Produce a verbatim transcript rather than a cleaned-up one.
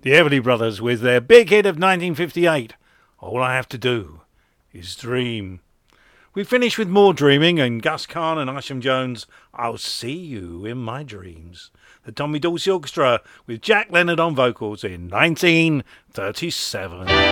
The Everly Brothers with their big hit of nineteen fifty-eight, All I Have to Do Is Dream. We finish with more dreaming and Gus Kahn and Isham Jones, I'll See You in My Dreams. The Tommy Dorsey Orchestra with Jack Leonard on vocals in nineteen thirty-seven.